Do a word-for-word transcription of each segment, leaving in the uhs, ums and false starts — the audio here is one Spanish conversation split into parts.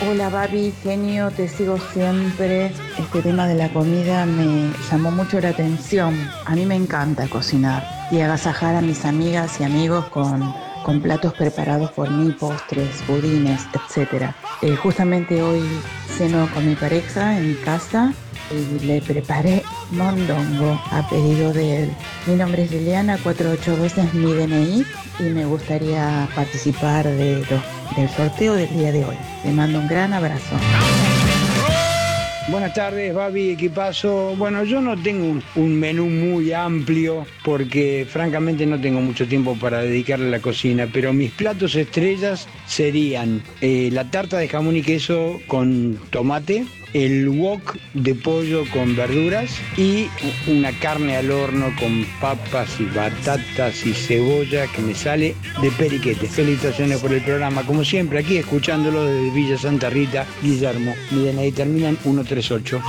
Hola Babi, genio, te sigo siempre. Este tema de la comida me llamó mucho la atención. A mí me encanta cocinar y agasajar a mis amigas y amigos con, con platos preparados por mí, postres, budines, etcétera. Eh, justamente hoy ceno con mi pareja en mi casa y le preparé mondongo a pedido de él. Mi nombre es Liliana, cuatro ocho dos es mi D N I y me gustaría participar de los del sorteo del día de hoy. Te mando un gran abrazo. Buenas tardes, Babi, equipazo. Bueno, yo no tengo un, un menú muy amplio porque francamente no tengo mucho tiempo para dedicarle a la cocina, pero mis platos estrellas serían eh, la tarta de jamón y queso con tomate, el wok de pollo con verduras y una carne al horno con papas y batatas y cebolla que me sale de periquete. Felicitaciones por el programa, como siempre, aquí escuchándolo desde Villa Santa Rita, Guillermo. Mi D N I termina en ciento treinta y ocho.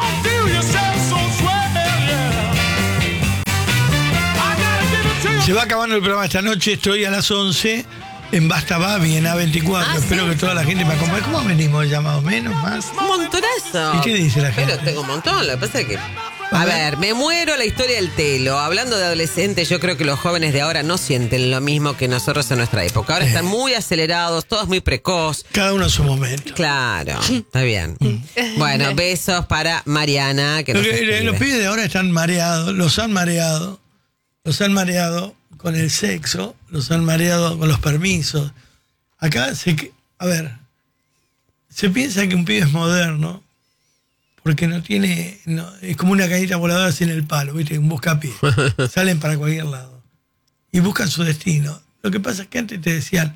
Se va acabando el programa esta noche, estoy a las once en Basta Babi, en A veinticuatro. Ah, espero sí, que toda la gente me acompañe. ¿Cómo venimos ya más o menos? Más. Un montonazo. ¿Y qué dice la gente? Pero tengo un montón, lo que pasa es que... A, a ver. ver, me muero la historia del telo. Hablando de adolescentes, yo creo que los jóvenes de ahora no sienten lo mismo que nosotros en nuestra época. Ahora eh. están muy acelerados, todos muy precoz. Cada uno a su momento. Claro, está bien. Bueno, besos para Mariana. Que nos que, los pibes de ahora están mareados, los han mareado, los han mareado con el sexo, los han mareado con los permisos. Acá, se, a ver, se piensa que un pibe es moderno porque no tiene, no, es como una cañita voladora sin el palo, ¿viste? Un buscapié. Salen para cualquier lado y buscan su destino. Lo que pasa es que antes te decían,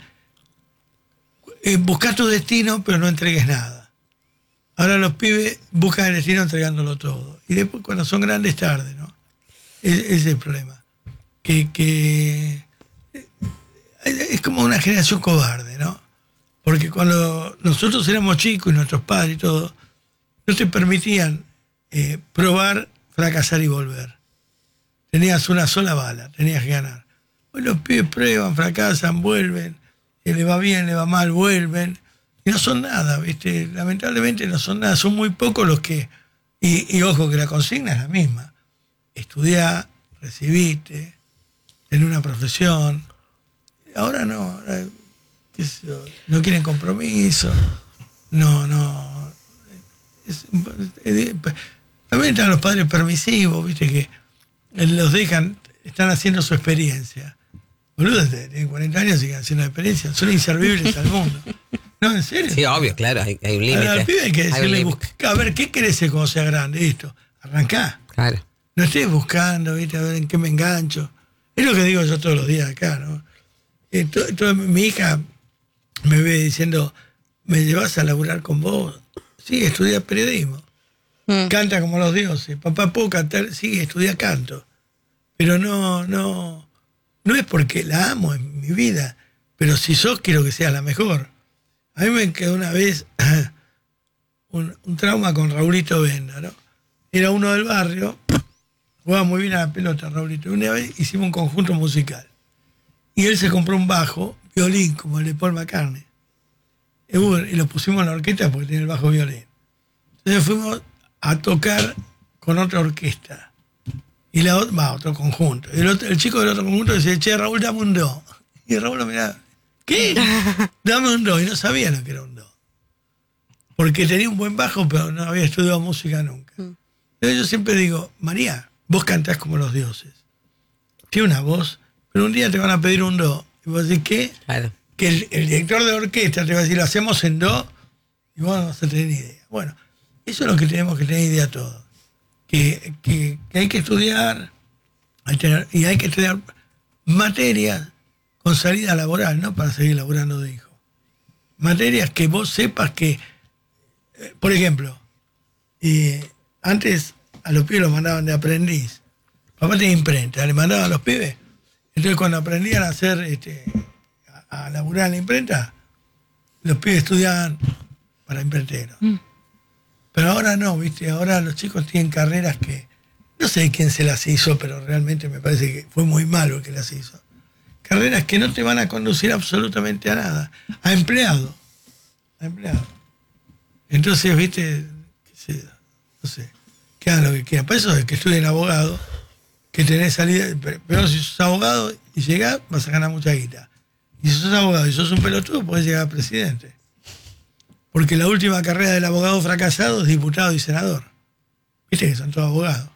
eh, busca tu destino pero no entregues nada. Ahora los pibes buscan el destino entregándolo todo. Y después cuando son grandes, tarde, ¿no? Ese es el problema. Que, que es como una generación cobarde, ¿no? Porque cuando nosotros éramos chicos y nuestros padres y todo, no te permitían eh, probar, fracasar y volver. Tenías una sola bala, tenías que ganar. Hoy los pibes prueban, fracasan, vuelven, y le va bien, le va mal, vuelven, y no son nada, ¿viste? Lamentablemente no son nada, son muy pocos los que... Y, y ojo que la consigna es la misma. Estudiar, recibiste, tener una profesión. Ahora no, ahora, qué sé yo, no quieren compromiso, no, no. Es, es, también están los padres permisivos, viste, que los dejan, están haciendo su experiencia. Boludo, tienen cuarenta años y siguen haciendo la experiencia, son inservibles al mundo. No, en serio. Sí, obvio, claro, hay, hay un límite. Al pibe hay que decirle, busca, a ver, ¿qué querés cuando sea grande? Esto, arrancá. Claro. No estés buscando, viste, a ver en qué me engancho. Es lo que digo yo todos los días acá, ¿no? Entonces, mi hija me ve diciendo, ¿me llevas a laburar con vos? Sí, estudia periodismo. Mm. Canta como los dioses. Papá, ¿puedo cantar? Sí, estudia canto. Pero no, no, no es porque la amo en mi vida, pero si sos, quiero que seas la mejor. A mí me quedó una vez un, un trauma con Raulito Venda, ¿no? Era uno del barrio, jugaba muy bien a la pelota, Raulito. Una vez hicimos un conjunto musical. Y él se compró un bajo, violín, como el de Paul McCartney. Y lo pusimos en la orquesta porque tiene el bajo violín. Entonces fuimos a tocar con otra orquesta. Y la otra, va, otro conjunto. Y el, otro, el chico del otro conjunto decía, che, Raúl, dame un do. Y Raúl lo miraba, ¿qué? Dame un do. Y no sabía lo que era un do. Porque tenía un buen bajo, pero no había estudiado música nunca. Entonces yo siempre digo, María, vos cantás como los dioses. Tiene una voz, pero un día te van a pedir un do. Y vos decís, ¿qué? Claro. Que el, el director de orquesta te va a decir, lo hacemos en do, y vos no vas a tener ni idea. Bueno, eso es lo que tenemos que tener idea todos. Que, que, que hay que estudiar, hay tener, y hay que estudiar materias con salida laboral, no para seguir laburando de hijo. Materias que vos sepas que, eh, por ejemplo, eh, antes a los pibes los mandaban de aprendiz. Papá tenía imprenta, le mandaban a los pibes. Entonces cuando aprendían a hacer, este, a, a laburar en la imprenta, los pibes estudiaban para imprenteros. Mm. Pero ahora no, ¿viste? Ahora los chicos tienen carreras que, no sé quién se las hizo, pero realmente me parece que fue muy malo el que las hizo. Carreras que no te van a conducir absolutamente a nada. A empleado. A empleado. Entonces, viste, qué sé, no sé, que hagan lo que quieran. Para eso es que estudien abogado, que tenés salida. Pero si sos abogado y llegás, vas a ganar mucha guita. Y si sos abogado y sos un pelotudo, podés llegar a presidente. Porque la última carrera del abogado fracasado es diputado y senador. Viste que son todos abogados.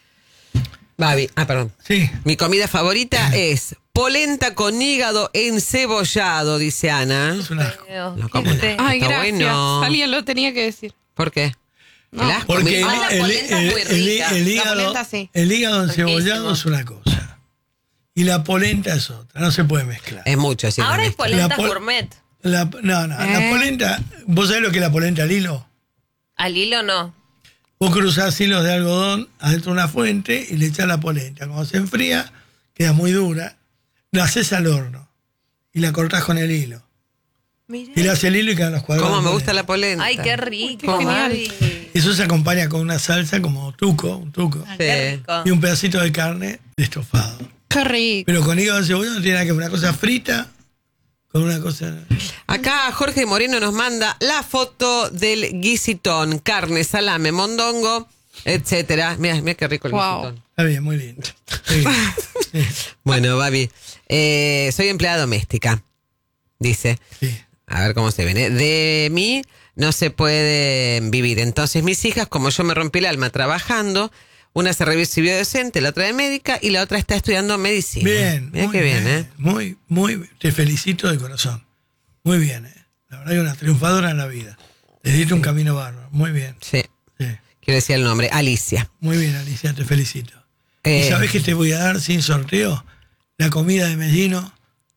Babi, ah, perdón. Sí. Mi comida favorita es polenta con hígado encebollado, dice Ana. Es una... No, ¿cómo no? Ay, Está gracias. bueno. Alguien lo tenía que decir. ¿Por qué? No, ¿El asco? Porque el, Mira, la el- polenta el- es muy el- rica. el La hígado, polenta sí. el hígado encebollado Riquísimo. es una cosa. Y la polenta es otra. No se puede mezclar. Es mucho, sí. Ahora hay mezcla. polenta La pol- gourmet. La- no, no. La ¿Eh? polenta. ¿Vos sabés lo que es la polenta al hilo? Al hilo no. Vos cruzás hilos de algodón adentro de una fuente y le echás la polenta. Cuando se enfría, queda muy dura. La haces al horno y la cortás con el hilo. Tirás el hilo y quedan los cuadrados. ¿Cómo me de gusta polenta. la polenta? Ay, qué rico, qué genial. Mavi. Eso se acompaña con una salsa como tuco, un tuco. Qué rico. Y un pedacito de carne de estofado. Qué rico. Pero con hígado de cebolla no tiene nada que ver una cosa frita con una cosa... Acá Jorge Moreno nos manda la foto del guisitón, carne, salame, mondongo, etcétera. Mira, mira qué rico el Wow. guisitón. Está bien, muy lindo. Sí, sí, Bueno, Babi, eh, soy empleada doméstica, dice. sí. A ver cómo se ven. ¿eh? De mí no se puede vivir. Entonces mis hijas, como yo me rompí el alma trabajando, una se recibió docente, la otra de médica y la otra está estudiando medicina. Bien. Mira muy qué bien, ¿eh? Muy, muy, te felicito de corazón. Muy bien, ¿eh? La verdad que una triunfadora en la vida. Te diste un camino bárbaro. Muy bien. Sí, Sí. quiero decir el nombre, Alicia. Muy bien, Alicia, te felicito. Eh, ¿Y sabés que te voy a dar sin sorteo? La comida de Mellino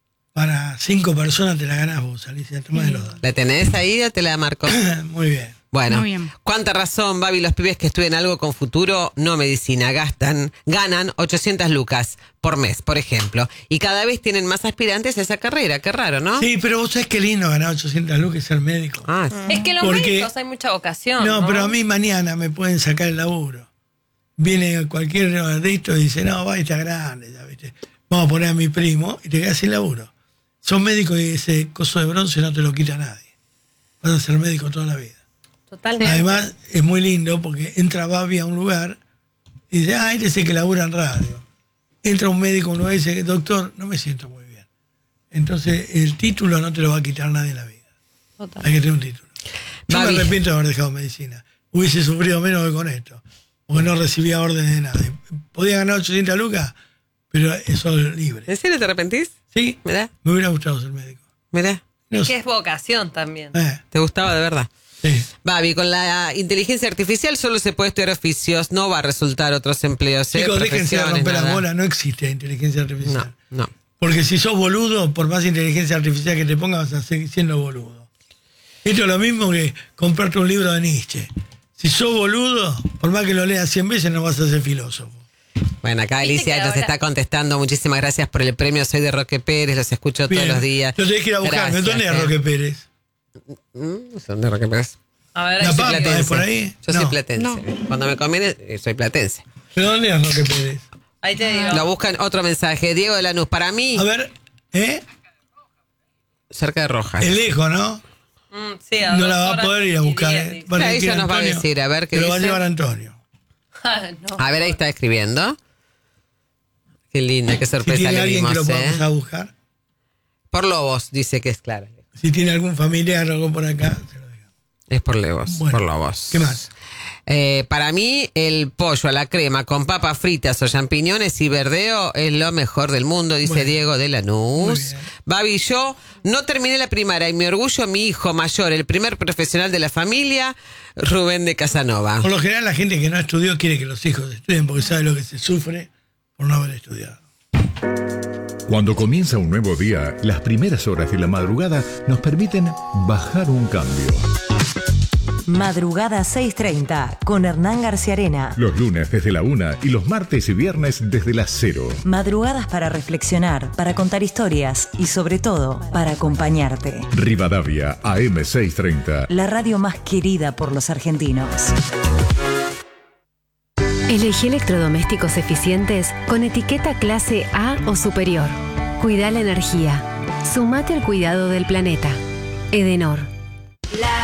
para cinco personas te la ganás vos, Alicia. Toma de los dos. ¿La tenés ahí o te la marco? Muy bien. Bueno, Muy bien. cuánta razón, Babi, los pibes que estudian algo con futuro, no medicina, gastan, ganan ochocientas lucas por mes, por ejemplo. Y cada vez tienen más aspirantes a esa carrera, qué raro, ¿no? Sí, pero vos sabés qué lindo ganar ochocientas lucas y ser médico. Ah, sí. Es que los Porque- médicos hay mucha vocación. No, No, pero a mí mañana me pueden sacar el laburo. Viene cualquier de estos y dice, no, va, está grande, ya viste. Vamos a poner a mi primo y te quedas sin laburo. Son médicos y ese coso de bronce no te lo quita nadie. Vas a ser médico toda la vida. Totalmente. Además, es muy lindo porque entra Babi a un lugar y dice, ah, este es el que labura en radio. Entra un médico a un lugar y dice, doctor, no me siento muy bien. Entonces, el título no te lo va a quitar nadie en la vida. Total. Hay que tener un título. Yo Babi. me arrepiento de haber dejado medicina. Hubiese sufrido menos que con esto. Porque no recibía órdenes de nadie. Podía ganar ochocientas lucas, pero eso es libre. ¿En serio te arrepentís? Sí, Mirá, me hubiera gustado ser médico. mirá. No Que sé. es vocación también. Eh, ¿Te gustaba de verdad? sí. Babi, con la inteligencia artificial solo se puede estudiar oficios, no va a resultar otros empleos, ¿eh? Chicos, déjense de Profesiones, romper las nada. bolas, no existe inteligencia artificial. No, no. Porque si sos boludo, por más inteligencia artificial que te pongas, vas a seguir siendo boludo. Esto es lo mismo que comprarte un libro de Nietzsche. Si sos boludo, por más que lo leas cien veces, no vas a ser filósofo. Bueno, acá Viste Alicia que nos ahora- está contestando. Muchísimas gracias por el premio. Soy de Roque Pérez, los escucho todos Bien. los días. Lo tenés que ir a buscar. Gracias, ¿Dónde es eh. Roque Pérez? Mm, ¿Son de Roque Pérez? A ver, La ahí- Pampa, Platense. ¿es por ahí? Yo soy No. platense. No. Cuando me conviene, eh, soy platense. ¿Pero dónde es Roque Pérez? ahí te digo. Lo buscan otro mensaje. Diego de Lanús, para mí, A ver, ¿eh? cerca de Rojas. Es lejos, ¿no? Mm, sí, a No dos la va a horas poder ir a y buscar. diez, ¿eh? dice. Va a Ahí tener que ir ya nos va a Antonio, decir, a ver qué te lo va a dice. llevar Antonio. Ah, no. A ver, ahí está escribiendo. Qué linda, qué Si sorpresa tiene le alguien que dimos, lo ¿eh? podamos a buscar. Por Lobos, dice que es claro. Si tiene algún familiar o algo por acá, se lo digo. Es por Lobos, Bueno, por Lobos. ¿qué más? Eh, para mí, el pollo a la crema con papas fritas o champiñones y verdeo es lo mejor del mundo, dice Bueno, Diego de muy Lanús. bien. Babi, yo no terminé la primaria y mi orgullo, mi hijo mayor, el primer profesional de la familia, Rubén de Casanova. Por lo general, la gente que no estudió quiere que los hijos estudien porque sabe lo que se sufre por no haber estudiado. Cuando comienza un nuevo día, las primeras horas de la madrugada nos permiten bajar un cambio. Madrugada seis treinta con Hernán García Arena. Los lunes desde la una y los martes y viernes desde las cero. Madrugadas para reflexionar, para contar historias y sobre todo para acompañarte. Rivadavia A M seiscientos treinta. La radio más querida por los argentinos. Elegí electrodomésticos eficientes con etiqueta clase A o superior. Cuida la energía. Sumate al cuidado del planeta. Edenor.